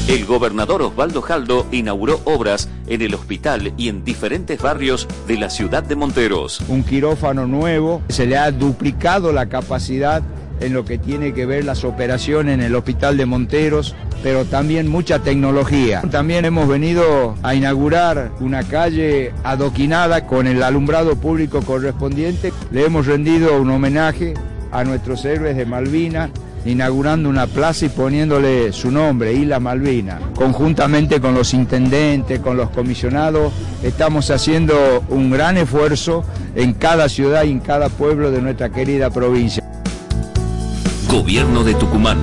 El gobernador Osvaldo Jaldo inauguró obras en el hospital y en diferentes barrios de la ciudad de Monteros. Un quirófano nuevo, se le ha duplicado la capacidad en lo que tiene que ver las operaciones en el hospital de Monteros, pero también mucha tecnología. También hemos venido a inaugurar una calle adoquinada con el alumbrado público correspondiente. Le hemos rendido un homenaje a nuestros héroes de Malvinas, inaugurando una plaza y poniéndole su nombre, Isla Malvina. Conjuntamente con los intendentes, con los comisionados, estamos haciendo un gran esfuerzo en cada ciudad y en cada pueblo de nuestra querida provincia. Gobierno de Tucumán.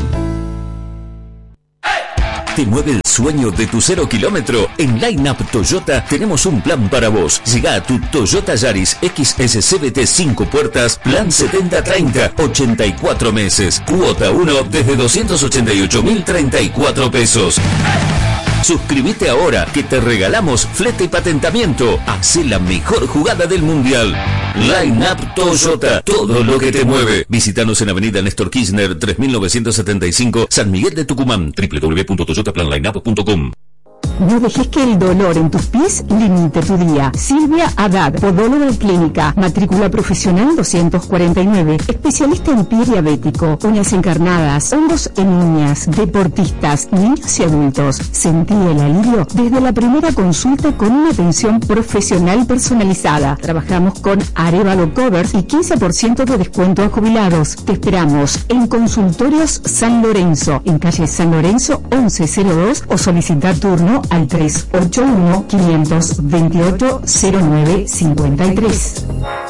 ¿Te mueve el sueño de tu 0 kilómetro? En Line Up Toyota tenemos un plan para vos. Llega a tu Toyota Yaris XS CVT 5 puertas, plan 70-30, 84 meses. Cuota 1 desde 288.034 pesos. Suscríbete ahora que te regalamos flete y patentamiento. Hacé la mejor jugada del mundial. Line Up Toyota, todo lo que te mueve. Visítanos en Avenida Néstor Kirchner 3975, San Miguel de Tucumán. www.toyotaplanlineup.com. No dejes que el dolor en tus pies limite tu día. Silvia Haddad, podóloga clínica, matrícula profesional 249, especialista en pie diabético, uñas encarnadas, hongos en niñas, deportistas, niños y adultos. Sentí el alivio desde la primera consulta con una atención profesional personalizada. Trabajamos con Arevalo Covers y 15% de descuento a jubilados. Te esperamos en Consultorios San Lorenzo, en calle San Lorenzo 1102, o solicita turno al 381-528-0953.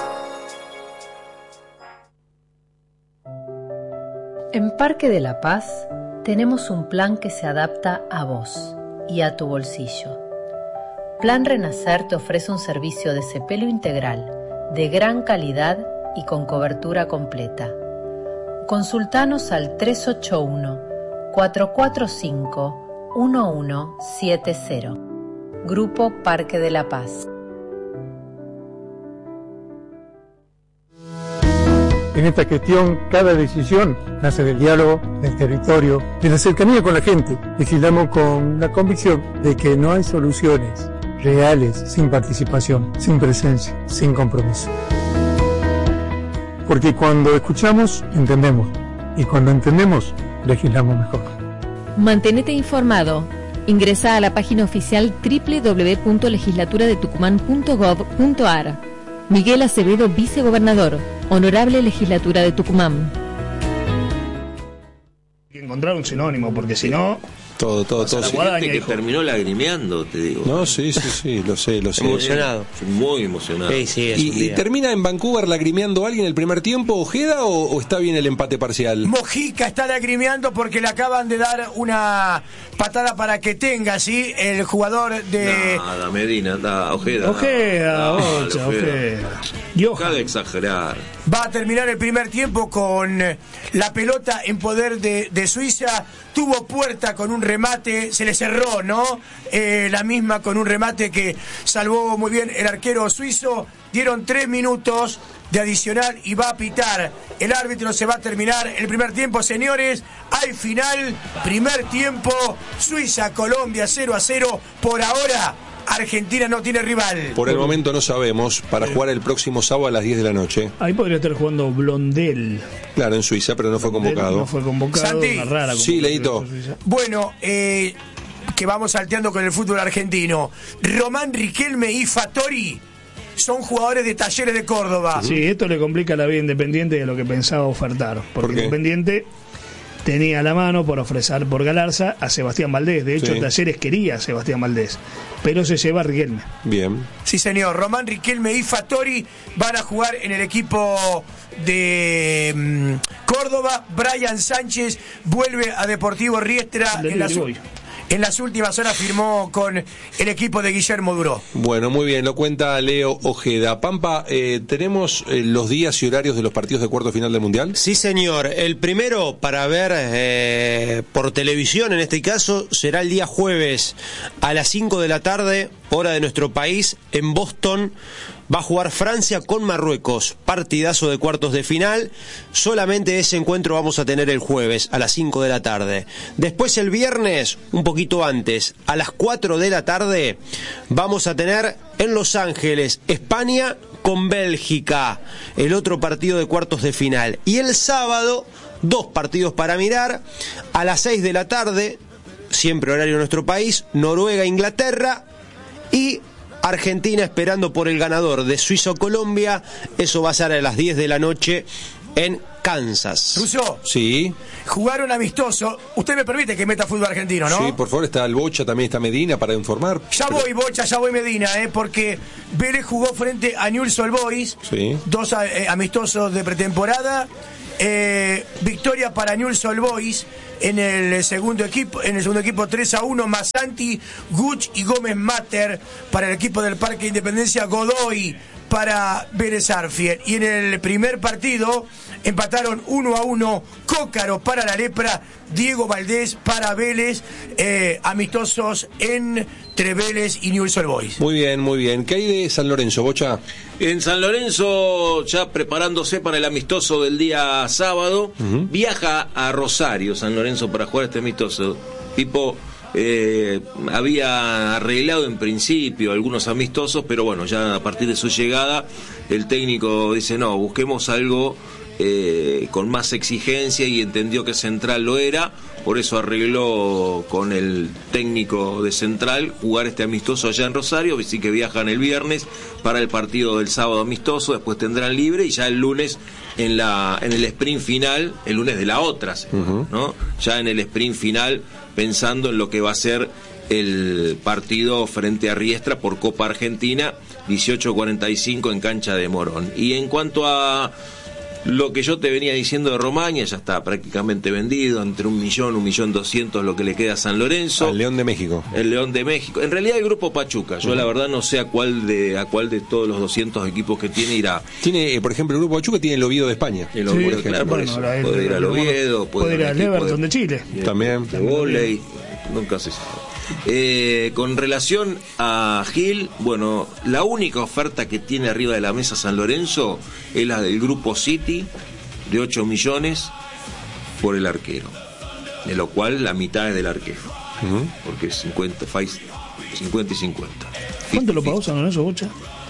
En Parque de la Paz tenemos un plan que se adapta a vos y a tu bolsillo. Plan Renacer te ofrece un servicio de cepelo integral de gran calidad y con cobertura completa. Consultanos al 381-445-1170. Grupo Parque de la Paz. En esta gestión, cada decisión nace del diálogo, del territorio, de la cercanía con la gente. Legislamos con la convicción de que no hay soluciones reales sin participación, sin presencia, sin compromiso. Porque cuando escuchamos, entendemos. Y cuando entendemos, legislamos mejor. Mantenete informado. Ingresa a la página oficial www.legislaturadetucumán.gov.ar. Miguel Acevedo, vicegobernador. Honorable Legislatura de Tucumán. Hay que encontrar un sinónimo, porque si no... Todo. Gente que terminó lagrimeando, te digo. No, sí, lo sé. Emocionado. Muy emocionado. Sí, ¿Y termina en Vancouver lagrimeando alguien el primer tiempo, Ojeda, o está bien el empate parcial? Mojica está lagrimeando porque le acaban de dar una patada para que tenga, ¿sí? El jugador de... Nada, Medina, Ojeda. Ojeda. Deja de exagerar. Va a terminar el primer tiempo con la pelota en poder de Suiza. Tuvo puerta con un remate, se le cerró, ¿no? La misma con un remate que salvó muy bien el arquero suizo. Dieron 3 minutos de adicional y va a pitar. El árbitro. Se va a terminar el primer tiempo, señores. Hay final, primer tiempo, Suiza-Colombia 0-0. Por ahora, Argentina no tiene rival. Por el momento no sabemos, para jugar el próximo sábado a las 10 de la noche. Ahí podría estar jugando Blondel. Claro, en Suiza, pero no fue convocado. No fue convocado. Santi. Una rara sí, Leito. Bueno, que vamos salteando con el fútbol argentino. Román Riquelme y Fattori son jugadores de Talleres de Córdoba. Sí, esto le complica la vida a Independiente de lo que pensaba ofertar. Porque Independiente tenía a la mano por ofrecer por Galarza a Sebastián Valdés. De hecho, Talleres quería a Sebastián Valdés, pero se lleva a Riquelme. Bien. Sí, señor. Román Riquelme y Fattori van a jugar en el equipo de Córdoba. Brian Sánchez vuelve a Deportivo Riestra en las últimas horas firmó con el equipo de Guillermo Duró. Bueno, muy bien, lo cuenta Leo Ojeda. Pampa, ¿tenemos los días y horarios de los partidos de cuarto final del Mundial? Sí, señor. El primero para ver por televisión, en este caso, será el día jueves a las 5 de la tarde hora de nuestro país, en Boston, va a jugar Francia con Marruecos, partidazo de cuartos de final. Solamente ese encuentro vamos a tener el jueves a las 5 de la tarde. Después el viernes, un poquito antes, a las 4 de la tarde, vamos a tener en Los Ángeles, España con Bélgica, el otro partido de cuartos de final. Y el sábado, 2 partidos para mirar, a las 6 de la tarde, siempre horario de nuestro país, Noruega, Inglaterra, y Argentina esperando por el ganador de Suiza o Colombia. Eso va a ser a las 10 de la noche en Kansas. Russo. Sí. Jugaron amistoso. Usted me permite que meta fútbol argentino, ¿no? Sí, por favor, está el Bocha, también está Medina para informar. Ya voy, Bocha, ya voy Medina, porque Vélez jugó frente a Newell's Old Boys. Sí. 2 amistosos de pretemporada. Victoria para Newell's Old Boys en el segundo equipo 3-1, Masanti, Guch y Gómez Mater para el equipo del Parque Independencia, Godoy para Vélez Arfiel. Y en el primer partido empataron 1-1, Cócaro para la Lepra, Diego Valdés para Vélez, amistosos entre Vélez y Newell's Old Boys. Muy bien, muy bien. ¿Qué hay de San Lorenzo, Bocha? En San Lorenzo, ya preparándose para el amistoso del día sábado, viaja a Rosario, San Lorenzo, para jugar este amistoso. Pipo había arreglado en principio algunos amistosos, pero bueno, ya a partir de su llegada, el técnico dice, no, busquemos algo con más exigencia, y entendió que Central lo era. Por eso arregló con el técnico de Central jugar este amistoso allá en Rosario. Así que viajan el viernes para el partido del sábado amistoso. Después tendrán libre, y ya el lunes en el sprint final, el lunes de la otra semana, ¿no? Ya en el sprint final, pensando en lo que va a ser el partido frente a Riestra por Copa Argentina, 18:45 en cancha de Morón. Y en cuanto a lo que yo te venía diciendo de Romaña, ya está prácticamente vendido, entre 1.200.000 lo que le queda a San Lorenzo. Al León de México. El León de México. En realidad el grupo Pachuca. Yo la verdad no sé a cuál de todos los 200 equipos que tiene irá. Tiene, por ejemplo, el grupo Pachuca tiene el Oviedo de España. El Oviedo, sí, claro, bueno, puede ir al Oviedo, puede ir al Everton de Chile. También. De vóley, nunca se sabe. Con relación a Gil, bueno, la única oferta que tiene arriba de la mesa San Lorenzo es la del grupo City, de 8 millones por el arquero, de lo cual la mitad es del arquero, porque es 50 y 50. ¿Cuánto lo pagó San Lorenzo, Bocha?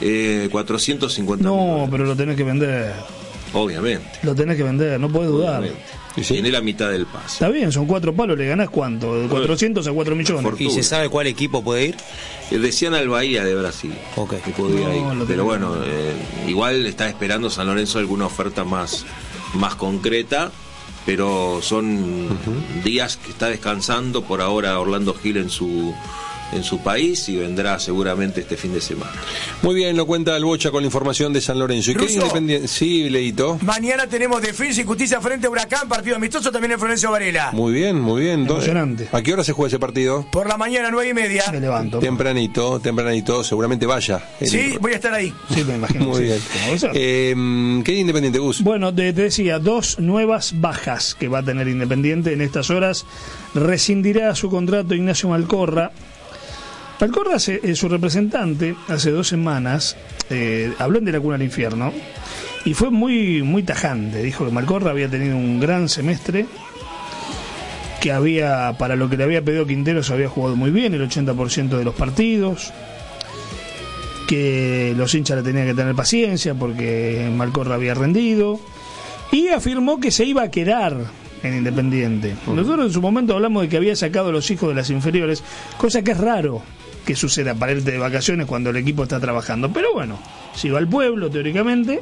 450. No, millones. pero lo tenés que vender. Obviamente. Lo tenés que vender, no podés dudar. ¿Sí? Tiene la mitad del pase. Está bien, son 4 palos, le ganás cuánto, de 400 a 4 millones. ¿Y se sabe cuál equipo puede ir? Decían al Bahía de Brasil, que podía ir. Pero bueno, igual está esperando San Lorenzo alguna oferta más concreta, pero son días que está descansando por ahora Orlando Gil en su país, y vendrá seguramente este fin de semana. Muy bien, lo cuenta el Bocha con la información de San Lorenzo. ¿Y qué Independiente? Sí, Leito. Mañana tenemos Defensa y Justicia frente a Huracán, partido amistoso también en Florencio Varela. Muy bien, muy bien. Emocionante. ¿A qué hora se juega ese partido? Por la mañana, 9:30. Me levanto. Tempranito, seguramente vaya. Sí, voy a estar ahí. Sí, me imagino. Muy bien. ¿Qué Independiente, Gus? Bueno, te decía, 2 nuevas bajas que va a tener Independiente en estas horas. Rescindirá su contrato Ignacio Malcorra. Malcorra, su representante, hace 2 semanas, habló en De la Cuna al Infierno y fue muy, muy tajante. Dijo que Malcorra había tenido un gran semestre, que para lo que le había pedido Quinteros, había jugado muy bien, el 80% de los partidos, que los hinchas le tenían que tener paciencia porque Malcorra había rendido, y afirmó que se iba a quedar en Independiente. Nosotros en su momento hablamos de que había sacado a los hijos de las inferiores, cosa que es raro que suceda para irte de vacaciones cuando el equipo está trabajando, pero bueno, se iba al pueblo teóricamente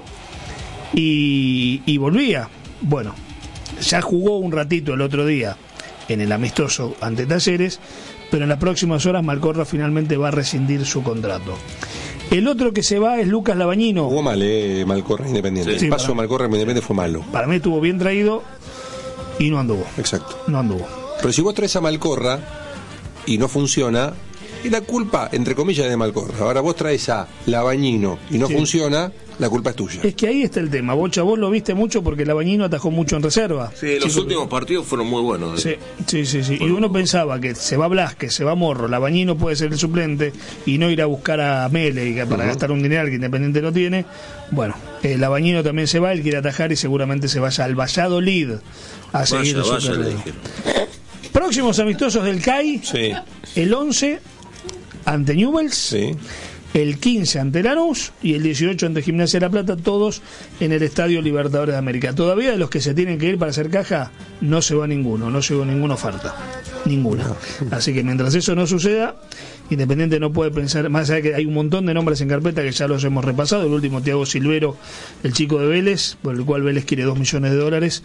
y volvía. Bueno, ya jugó un ratito el otro día en el amistoso ante Talleres, pero en las próximas horas Malcorra finalmente va a rescindir su contrato. El otro que se va es Lucas Labañino. Jugó mal, Malcorra Independiente. Sí, el paso de Malcorra Independiente fue malo. Para mí estuvo bien traído y no anduvo. Exacto. No anduvo. Pero si vos traes a Malcorra y no funciona, Y la culpa, entre comillas, es de Malcorra. Ahora vos traes a Labañino y no funciona, la culpa es tuya. Es que ahí está el tema, Bocha, vos lo viste mucho porque Labañino atajó mucho en reserva. Sí, los últimos partidos fueron muy buenos. Sí. Y uno pensaba que se va Blasquez, se va Morro, Labañino puede ser el suplente y no ir a buscar a Mele para gastar un dineral que Independiente no tiene. Bueno, Labañino también se va, él quiere atajar y seguramente se vaya al Valladolid a seguir su carrera. Próximos amistosos del CAI, el 11 ante Newell's, el 15 ante Lanús y el 18 ante Gimnasia de La Plata, todos en el Estadio Libertadores de América. Todavía de los que se tienen que ir para hacer caja, no se va ninguno, no llegó ninguna oferta, ninguna. Así que mientras eso no suceda, Independiente no puede pensar, más allá de que hay un montón de nombres en carpeta que ya los hemos repasado, el último Thiago Silvero, el chico de Vélez, por el cual Vélez quiere $2 millones,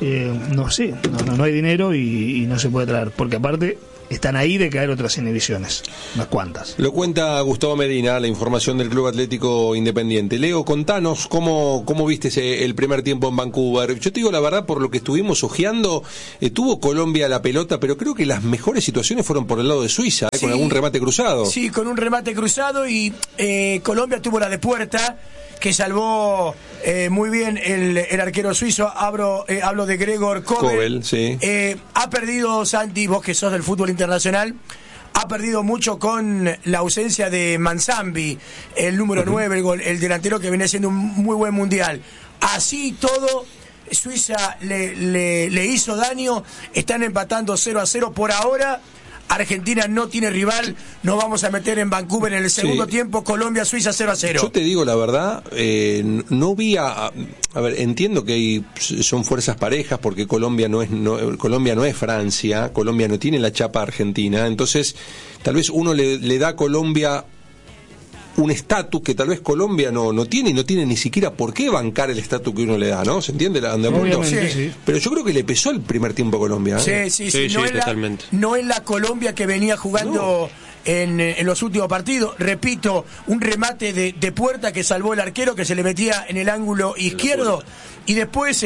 no hay dinero y no se puede traer, porque aparte están ahí de caer otras inhibiciones, unas cuantas. Lo cuenta Gustavo Medina, la información del Club Atlético Independiente. Leo, contanos cómo viste el primer tiempo en Vancouver. Yo te digo la verdad, por lo que estuvimos ojeando, tuvo Colombia la pelota, pero creo que las mejores situaciones fueron por el lado de Suiza, con algún remate cruzado. Sí, con un remate cruzado y Colombia tuvo la de puerta, que salvó muy bien el arquero suizo. Hablo de Gregor Kobel. Ha perdido, Santi, vos que sos del fútbol internacional, ha perdido mucho con la ausencia de Manzambi, el número 9, el delantero que viene haciendo un muy buen mundial. Así todo, Suiza le hizo daño, están empatando 0-0 por ahora. Argentina no tiene rival, nos vamos a meter en Vancouver en el segundo tiempo, Colombia-Suiza 0-0. Yo te digo la verdad, no vi a ver, entiendo que son fuerzas parejas porque Colombia no es Francia, Colombia no tiene la chapa argentina, entonces tal vez uno le da a Colombia un estatus que tal vez Colombia no tiene, y no tiene ni siquiera por qué bancar el estatus que uno le da, ¿no? ¿Se entiende? Sí. Pero yo creo que le pesó el primer tiempo a Colombia. Sí, totalmente. No es la Colombia que venía jugando en los últimos partidos. Repito, un remate de puerta que salvó el arquero, que se le metía en el ángulo izquierdo, y después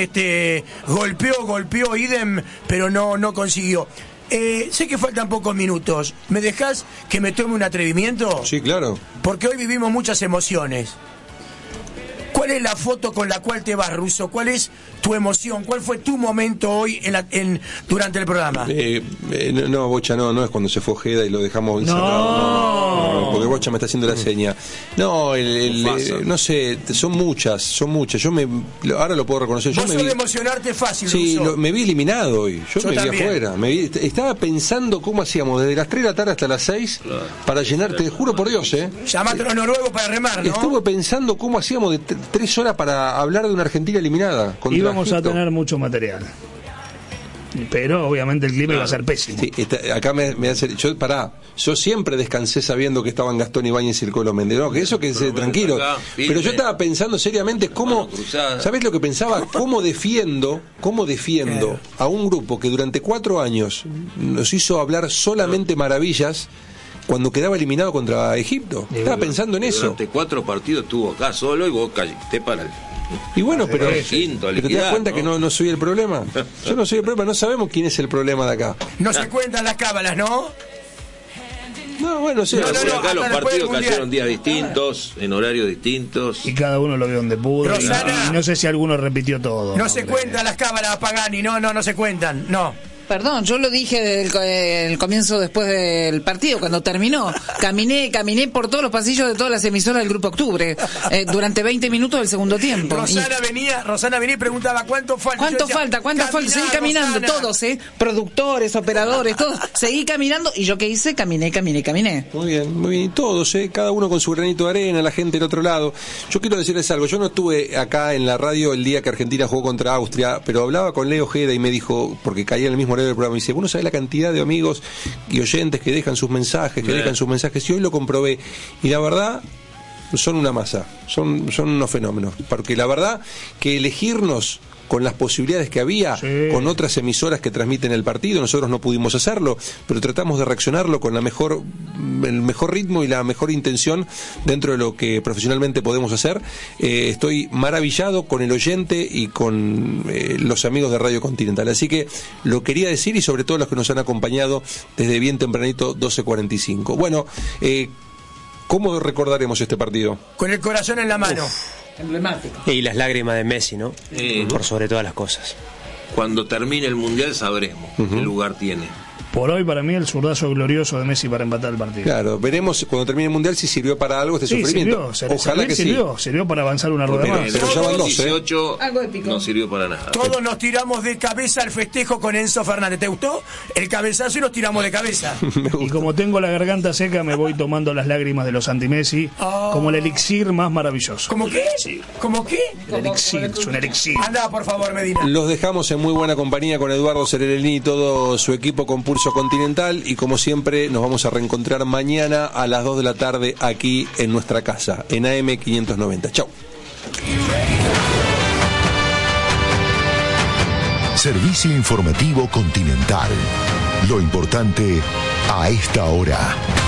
golpeó idem, pero no consiguió. Sé que faltan pocos minutos. ¿Me dejás que me tome un atrevimiento? Sí, claro. Porque hoy vivimos muchas emociones. ¿Cuál es la foto con la cual te vas, Russo? ¿Cuál es tu emoción? ¿Cuál fue tu momento hoy durante el programa? No, Bocha, no es cuando se fue Ojeda y lo dejamos encerrado. No, porque Bocha me está haciendo la seña. No, no sé, son muchas. Yo ahora lo puedo reconocer. Vos sos de emocionarte fácil, sí, Russo. Me vi eliminado hoy. Yo me vi afuera. Estaba pensando cómo hacíamos desde las 3 de la tarde hasta las 6 para llenarte, te juro por Dios, Llamate a los noruegos para remar, ¿no? Estuve pensando cómo hacíamos de 3 horas para hablar de una Argentina eliminada. Íbamos a tener mucho material, pero obviamente el clima iba a ser pésimo. Sí, acá me hace. Yo siempre descansé sabiendo que estaban Gastón Ibáñez y el Colo Méndez, ¿no? Que eso tranquilo. Pero yo estaba pensando seriamente cómo. ¿Sabés lo que pensaba? ¿Cómo defiendo a un grupo que durante 4 años nos hizo hablar solamente maravillas cuando quedaba eliminado contra Egipto? Estaba pensando en eso. Durante 4 partidos estuvo acá solo y vos caíste para el... Y bueno, pero ¿te das cuenta que no soy el problema? Yo no soy el problema, no sabemos quién es el problema de acá. No se cuentan las cábalas, ¿no? No, bueno, sí. Acá los partidos cayeron días distintos, en horarios distintos. Y cada uno lo vio donde pudo. Rosana, y no sé si alguno repitió todo. No se cuentan las cábalas, Pagani, no se cuentan, no. Perdón, yo lo dije desde el comienzo, después del partido, cuando terminó. Caminé por todos los pasillos de todas las emisoras del Grupo Octubre durante 20 minutos del segundo tiempo. Rosana venía y preguntaba ¿cuánto falta? ¿Cuánto falta? Seguí caminando, Rosana. Todos, productores, operadores, todos. Seguí caminando y yo qué hice, caminé. Muy bien, y todos, cada uno con su granito de arena, la gente del otro lado. Yo quiero decirles algo, yo no estuve acá en la radio el día que Argentina jugó contra Austria, pero hablaba con Leo Ojeda y me dijo, porque caía en el mismo horario del programa, me dice, vos no sabés la cantidad de amigos y oyentes que dejan sus mensajes, y hoy lo comprobé, y la verdad son una masa, son unos fenómenos, porque la verdad que elegirnos con las posibilidades que había, con otras emisoras que transmiten el partido. Nosotros no pudimos hacerlo, pero tratamos de reaccionarlo con el mejor ritmo y la mejor intención dentro de lo que profesionalmente podemos hacer. Estoy maravillado con el oyente y con los amigos de Radio Continental, así que lo quería decir, y sobre todo los que nos han acompañado desde bien tempranito, 12:45. Bueno, ¿cómo recordaremos este partido? Con el corazón en la mano. Emblemático. Y las lágrimas de Messi, ¿no? Por sobre todas las cosas. Cuando termine el Mundial sabremos qué lugar tiene. Por hoy, para mí, el zurdazo glorioso de Messi para empatar el partido. Claro, veremos cuando termine el Mundial si sirvió para algo este sufrimiento. Ojalá que sirvió para avanzar una rueda más. Pero ya van 18 algo épico. No sirvió para nada. Todos nos tiramos de cabeza al festejo con Enzo Fernández. ¿Te gustó? El cabezazo y nos tiramos de cabeza. Y como tengo la garganta seca, me voy tomando las lágrimas de los anti-Messi como el elixir más maravilloso. ¿Cómo qué? ¿Cómo qué? El elixir, es un elixir. Anda, por favor, Medina. Los dejamos en muy buena compañía con Eduardo Cerelini y todo su equipo con Pulso Continental, y como siempre nos vamos a reencontrar mañana a las 2 de la tarde aquí en nuestra casa, en AM 590. Chau. Servicio informativo Continental. Lo importante a esta hora.